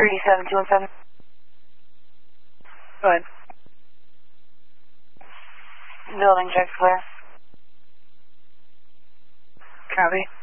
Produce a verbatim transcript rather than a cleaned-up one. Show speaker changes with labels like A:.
A: three seven two one seven.
B: Go ahead.
A: Building check clear.
B: Copy.